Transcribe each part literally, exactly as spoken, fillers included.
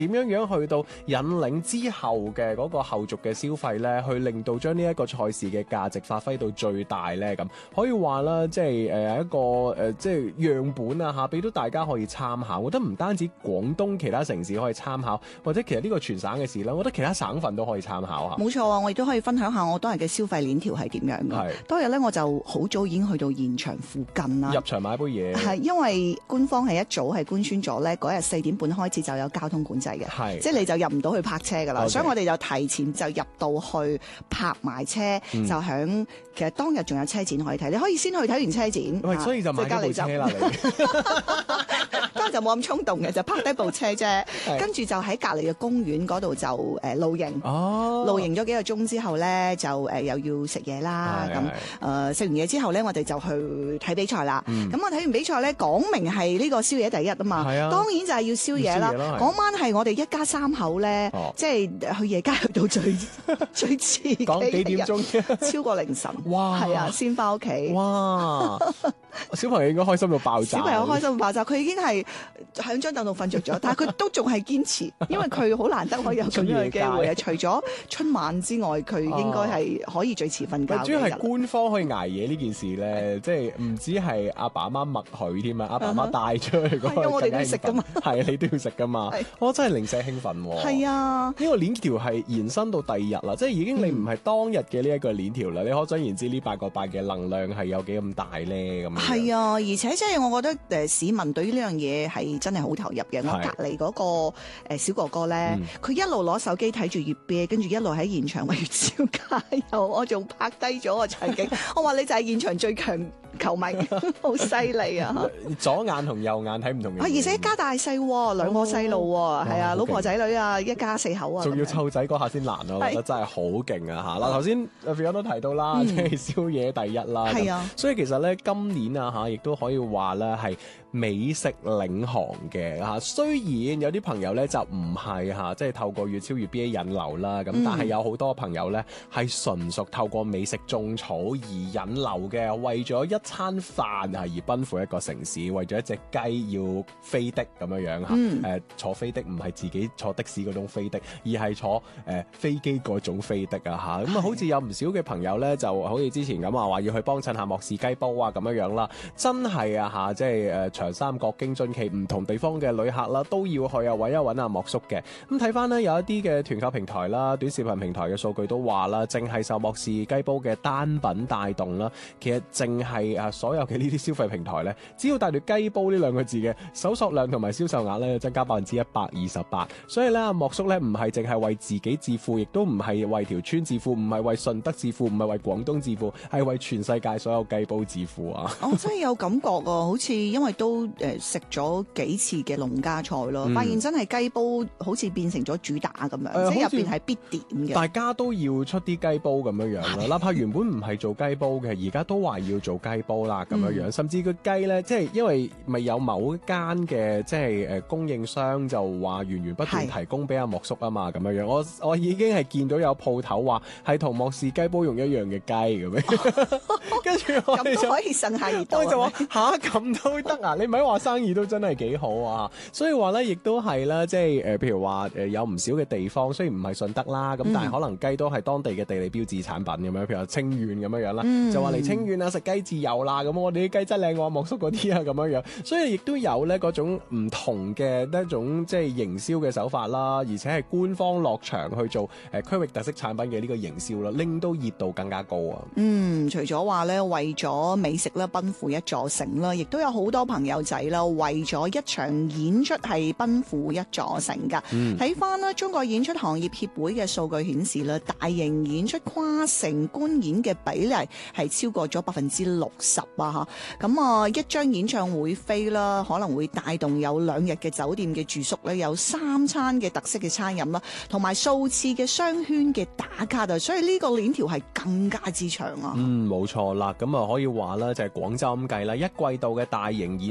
點樣樣去到引領之後嘅嗰個後續嘅消費咧，去令到將呢一個賽事嘅價值發揮到最大咧？咁可以話啦，即係誒一個誒、呃、即係樣本啊嚇，俾到大家可以參考。我覺得唔單止廣東其他城市可以參考，或者其實呢個全省嘅事啦，我覺得其他省份都可以參考下。 冇錯啊，我亦都可以分享下我當日嘅消費鏈條係點樣嘅。 係當日咧我就好早已經去到現場附近啦。 入場買杯嘢。 係因為官方係一早係官宣咗咧，嗰日四點半開始就有交通管制嘅， 係即係你就入唔到去泊車㗎啦。Okay. 所以我哋就提前就入到去泊埋車，嗯、就響其實當日仲有車展可以睇，你可以先去睇完車展。 喂，所以就買咗部車啦，你當日就冇咁衝動嘅，就泊低部車啫。跟住就喺隔離嘅公園嗰度就誒露營。哦，露營咗幾個鐘之後咧，就誒又要食嘢啦。咁誒食完嘢之後咧，我哋就去睇比賽啦。咁、嗯、我睇完比賽咧，講明係呢個宵夜第一啊嘛。係啊，當然就係要宵夜啦。嗰晚係我哋一家三口咧，哦、即係去夜街去到最最遲嘅。 講幾點鐘？ 超過凌晨。 哇！ 係啊，先翻屋企。 哇！小朋友應該開心到爆炸。 小朋友開心到爆炸，佢已經係喺張凳度瞓着咗，但係佢都仲係堅持，因為佢好難得可以有咁樣嘅機會啊！除咗春晚之外，佢應該係可以最遲瞓覺嘅。主要係官方可以捱夜呢件事咧，即係唔止係阿爸阿媽默許添啊，阿爸阿媽帶出去嗰個， 我哋都要食噶嘛， 係你都要食噶嘛，我真係零舍興奮喎。 係啊， 呢個鏈條係延伸到第二日啦，即係已經你唔係當日嘅呢一個鏈條啦，你可想而知呢八個八嘅能量係有幾咁大咧咁。 係啊，而且即係我覺得誒市民對於呢樣嘢係真係好投入嘅。我隔離嗰個誒小哥哥咧，佢、嗯、一路攞手機睇住月啤，跟住一路喺現場為粵超加油，我仲拍低咗個場景。我話你就係現場最強球迷，好犀利啊！ 左眼同右眼睇唔同嘅。 而且一家大細，兩個細路，係啊，老婆仔女啊，一家四口啊。 仲要湊仔嗰下先難啊！我覺得真係好勁啊嚇！嗱，頭先阿 Fiona 都提到啦，即係宵夜第一啦。係啊，所以其實咧今年啊嚇，亦都可以話咧係美食領航嘅嚇。雖然有啲朋友咧就唔係嚇，即係透過粵超粵 B A 引流啦，咁、嗯、但係有好多朋友咧係純屬透過美食種草而引流嘅，為咗一餐飯啊而奔赴一個城市，為咗一隻雞要飛的咁樣樣嚇。誒、嗯呃、坐飛的唔係自己坐的士嗰種飛的，而係坐誒、呃、飛機嗰種飛的啊嚇。咁啊，好似有唔少嘅朋友咧，就好似之前咁啊，話要去幫襯下莫氏雞煲啊咁樣樣啦。真係啊嚇，即係誒長三角京津冀唔同地方嘅旅客啦，都要去啊揾一揾阿莫叔嘅。咁睇翻呢，有一啲嘅團購平台啦、短視頻平台嘅數據都話啦，淨係受莫氏雞煲嘅單品帶動啦，其實淨係啊所有嘅呢啲消費平台咧，只要帶住雞煲呢兩個字嘅搜索量同埋銷售額咧，增加百分之一百二十八。所以咧，阿莫叔咧唔係淨係為自己致富，亦都唔係為條村致富，唔係為順德致富，唔係為廣東致富，係為全世界所有雞煲致富啊！ 我真係有感覺啊，好似因為都誒食咗幾次嘅農家菜咯，嗯、發現真係雞煲好似變成咗主打咁樣，呃、即係入邊係必點嘅。 大家都要出啲雞煲咁樣樣啦，哪怕原本唔係做雞煲嘅，而家都話要做雞煲啦咁樣樣，嗯、甚至個雞咧，即係因為咪有某間嘅即係誒供應商就話源源不斷提供俾阿莫叔啊嘛咁樣樣，我我已經係見到有鋪頭話係同莫氏雞煲用一樣嘅雞咁樣，跟住我哋就可以順下而到， 我就話吓咁都得啊！你咪話生意都真係幾好啊！所以話咧，亦都係啦，即係誒，譬如話誒，有唔少嘅地方，雖然唔係順德啦，咁、嗯、但係可能雞都係當地嘅地理標誌產品咁樣，譬如話清遠咁樣樣啦，嗯、就話嚟清遠啊，食雞自由啦，咁我哋啲雞真靚過莫叔嗰啲啊，咁樣樣，所以亦都有咧嗰種唔同嘅一種即係營銷嘅手法啦，而且係官方落場去做誒區域特色產品嘅呢個營銷啦，令到熱度更加高啊！嗯， 除咗話咧為咗美食啦奔赴一座城啦，亦都有好多朋友仔啦為咗一場演出係奔赴一座城噶。睇翻啦，中國演出行業協會嘅數據顯示啦，大型演出跨城觀演嘅比例係超過咗百分之六十啊！吓，咁啊一張演唱會飛啦，可能會帶動有兩日嘅酒店嘅住宿咧，有三餐嘅特色嘅餐飲啦，同埋數次嘅商圈嘅打卡啊，所以呢個鏈條係更加之長啊！ 嗯，冇錯啦，咁啊可以話啦，就係廣州咁計啦，一季度嘅大型演出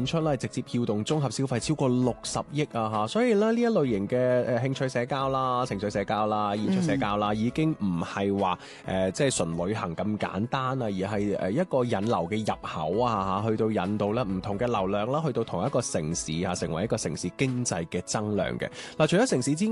出咧，直接撬動綜合消費超過六十億啊嚇，所以咧呢一類型嘅誒興趣社交啦、情緒社交啦、演出社交啦，嗯、已經唔係話誒即係純旅行咁簡單啊，而係誒一個引流嘅入口啊嚇，去到引導咧唔同嘅流量啦，去到同一個城市啊，成為一個城市經濟嘅增量嘅。嗱，除咗城市之